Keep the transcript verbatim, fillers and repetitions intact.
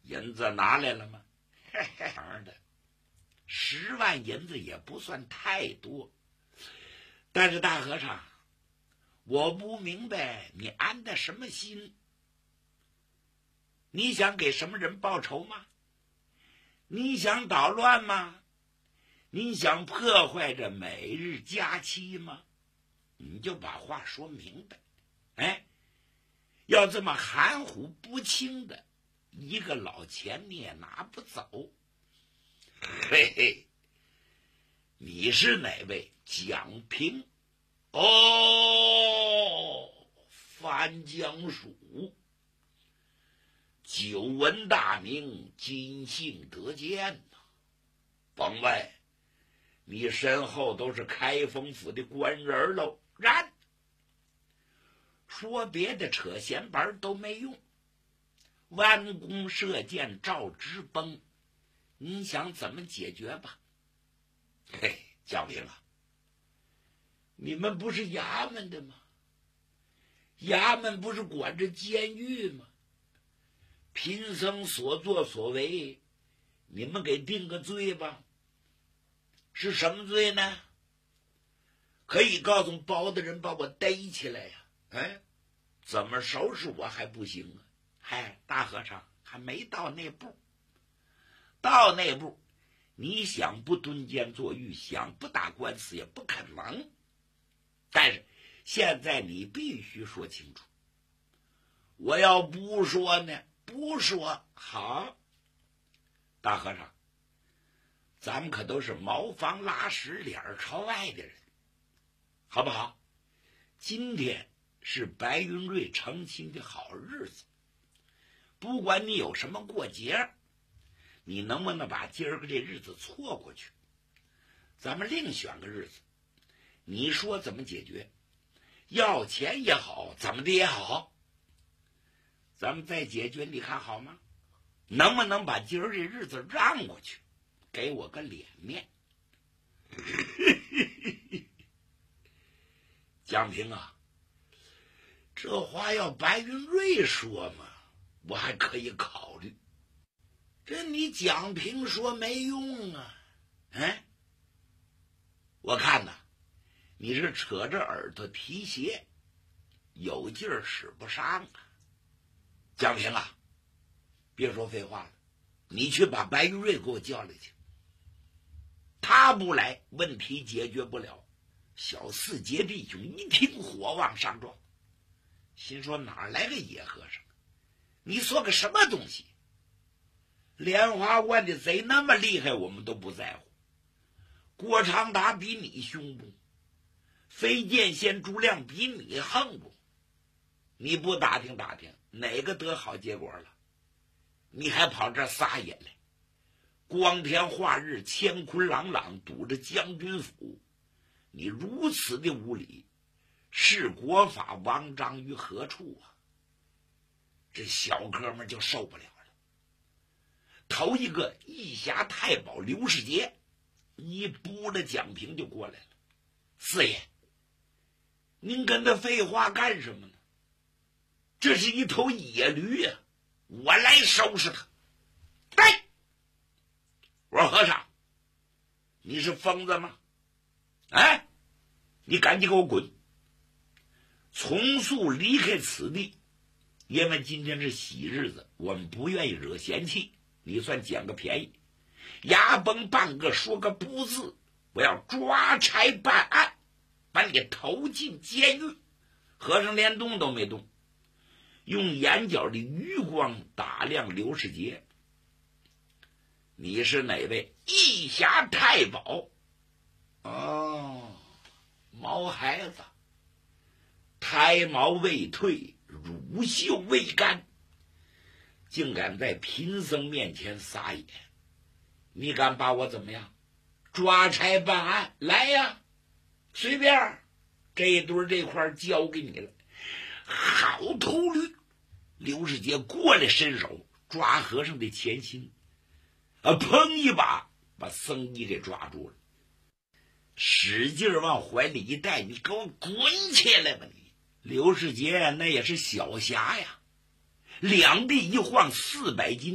银子拿来了吗？嘿嘿的，十万银子也不算太多，但是大和尚，我不明白你安的什么心？你想给什么人报仇吗？你想捣乱吗？你想破坏这每日假期吗？你就把话说明白。哎，要这么含糊不清的一个老钱你也拿不走。嘿嘿，你是哪位？蒋平。哦，翻江鼠，久闻大名，今幸得见呐。甭问，你身后都是开封府的官人喽。然说别的扯闲板都没用，弯弓射箭照直崩，你想怎么解决吧？嘿，蒋平啊，你们不是衙门的吗？衙门不是管着监狱吗？贫僧所作所为，你们给定个罪吧。是什么罪呢？可以告诉包大人把我逮起来呀！哎，怎么收拾我还不行啊？嗨，大和尚还没到那步。到那步，你想不蹲监坐狱，想不打官司也不可能。但是现在你必须说清楚。我要不说呢？不说好。大和尚，咱们可都是茅房拉屎脸朝外的人，好不好？今天是白云瑞成亲的好日子，不管你有什么过节，你能不能把今儿个这日子错过去？咱们另选个日子，你说怎么解决？要钱也好，怎么的也好，咱们再解决，你看好吗？能不能把今儿这日子让过去，给我个脸面？蒋平啊，这话要白云瑞说嘛，我还可以考虑。这你蒋平说没用啊！哎，我看呐，你是扯着耳朵提鞋，有劲儿使不上啊。蒋平啊，别说废话了，你去把白云瑞给我叫来去。他不来，问题解决不了。小四杰弟兄一听，火往上撞，心说哪儿来个野和尚？你说个什么东西？莲花观的贼那么厉害，我们都不在乎。郭长达比你凶不？飞剑仙朱亮比你横不？你不打听打听，哪个得好结果了？你还跑这撒野来？光天化日，乾坤朗朗，堵着将军府，你如此的无礼，视国法王章于何处啊？这小哥们就受不了了。头一个义侠太保刘世杰一扑了蒋平就过来了。四爷，您跟他废话干什么呢？这是一头野驴呀、啊，我来收拾他。来，我说和尚，你是疯子吗？哎，你赶紧给我滚，从速离开此地，因为今天是喜日子，我们不愿意惹嫌弃，你算捡个便宜。牙崩半个说个不字，我要抓差办案，把你投进监狱。和尚连动都没动，用眼角的余光打量刘世杰。你是哪位？义侠太保。哦，毛孩子，胎毛未退，乳臭未干，竟敢在贫僧面前撒野，你敢把我怎么样？抓差办案，来呀，随便，这一堆这块交给你了。好头驴！刘世杰过来伸手抓和尚的前心，啊，砰一把把僧衣给抓住了，使劲往怀里一带，你给我滚起来吧你！刘世杰那也是小侠呀，两臂一晃，四百斤